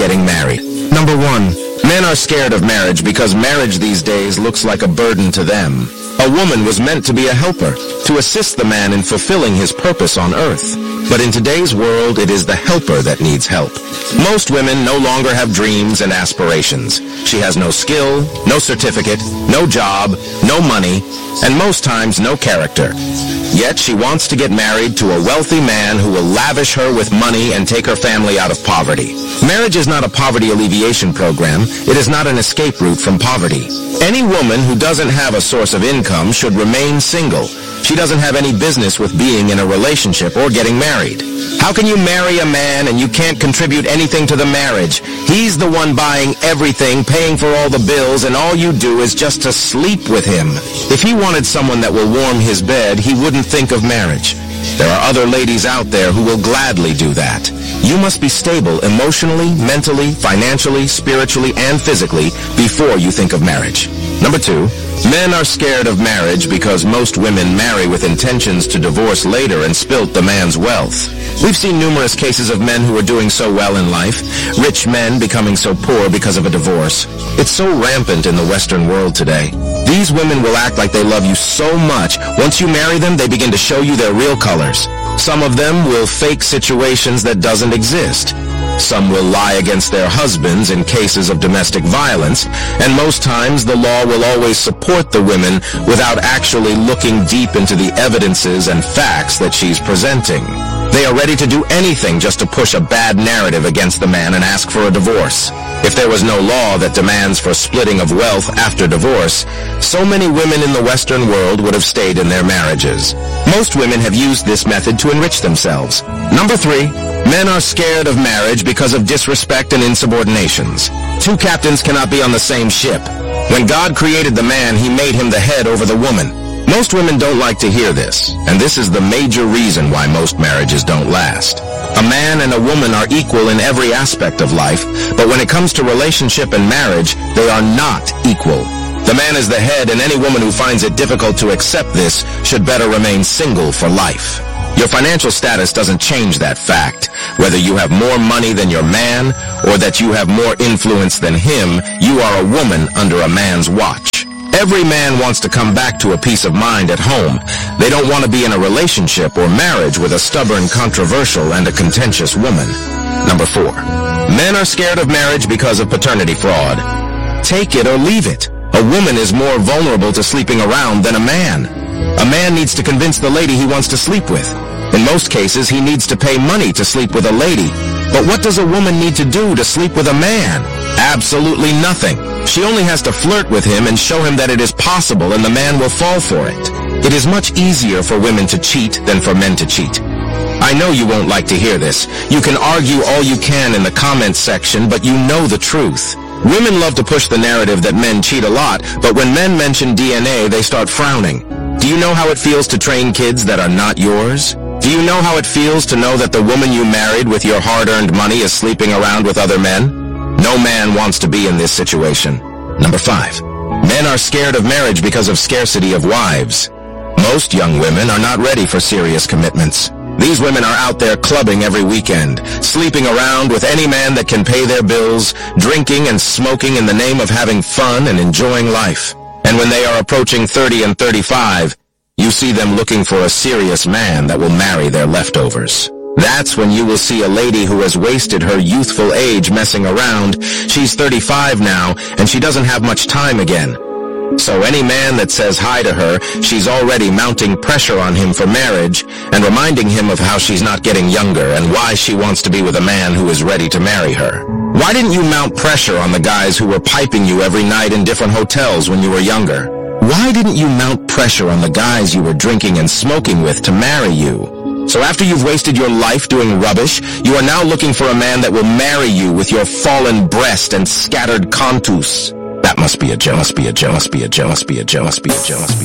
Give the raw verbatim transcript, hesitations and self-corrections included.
getting married. Number one, men are scared of marriage because marriage these days looks like a burden to them. A woman was meant to be a helper, to assist the man in fulfilling his purpose on earth. But in today's world, it is the helper that needs help. Most women no longer have dreams and aspirations. She has no skill, no certificate, no job, no money, and most times no character. Yet she wants to get married to a wealthy man who will lavish her with money and take her family out of poverty. Marriage is not a poverty alleviation program. It is not an escape route from poverty. Any woman who doesn't have a source of income should remain single. She doesn't have any business with being in a relationship or getting married. How can you marry a man and you can't contribute anything to the marriage? He's the one buying everything, paying for all the bills, and all you do is just to sleep with him. If he wanted someone that will warm his bed, he wouldn't think of marriage. There are other ladies out there who will gladly do that. You must be stable emotionally, mentally, financially, spiritually, and physically before you think of marriage. Number two, men are scared of marriage because most women marry with intentions to divorce later and spilt the man's wealth. We've seen numerous cases of men who are doing so well in life, rich men becoming so poor because of a divorce. It's so rampant in the Western world today. These women will act like they love you so much. Once you marry them, they begin to show you their real colors. Some of them will fake situations that doesn't exist. Some will lie against their husbands in cases of domestic violence, and most times the law will always support the women without actually looking deep into the evidences and facts that she's presenting. They are ready to do anything just to push a bad narrative against the man and ask for a divorce. If there was no law that demands for splitting of wealth after divorce, so many women in the Western world would have stayed in their marriages. Most women have used this method to enrich themselves. Number three, men are scared of marriage because of disrespect and insubordinations. Two captains cannot be on the same ship. When God created the man, he made him the head over the woman. Most women don't like to hear this, and this is the major reason why most marriages don't last. A man and a woman are equal in every aspect of life, but when it comes to relationship and marriage, they are not equal. The man is the head, and any woman who finds it difficult to accept this should better remain single for life. Your financial status doesn't change that fact. Whether you have more money than your man, or that you have more influence than him, you are a woman under a man's watch. Every man wants to come back to a peace of mind at home. They don't want to be in a relationship or marriage with a stubborn, controversial, and a contentious woman. Number four, men are scared of marriage because of paternity fraud. Take it or leave it. A woman is more vulnerable to sleeping around than a man. A man needs to convince the lady he wants to sleep with. In most cases, he needs to pay money to sleep with a lady. But what does a woman need to do to sleep with a man? Absolutely nothing. She only has to flirt with him and show him that it is possible, and the man will fall for it. It is much easier for women to cheat than for men to cheat. I know you won't like to hear this. You can argue all you can in the comments section, but you know the truth. Women love to push the narrative that men cheat a lot, but when men mention D N A, they start frowning. Do you know how it feels to train kids that are not yours? Do you know how it feels to know that the woman you married with your hard-earned money is sleeping around with other men? No man wants to be in this situation. Number five, men are scared of marriage because of scarcity of wives. Most young women are not ready for serious commitments. These women are out there clubbing every weekend, sleeping around with any man that can pay their bills, drinking and smoking in the name of having fun and enjoying life. And when they are approaching thirty and thirty-five, you see them looking for a serious man that will marry their leftovers. That's when you will see a lady who has wasted her youthful age messing around. She's thirty-five now, and she doesn't have much time again. So any man that says hi to her, she's already mounting pressure on him for marriage and reminding him of how she's not getting younger and why she wants to be with a man who is ready to marry her. Why didn't you mount pressure on the guys who were piping you every night in different hotels when you were younger? Why didn't you mount pressure on the guys you were drinking and smoking with to marry you? So after you've wasted your life doing rubbish, you are now looking for a man that will marry you with your fallen breast and scattered contus. That must be a jealous, be a jealous, be a jealous, be a jealous, be a jealous, be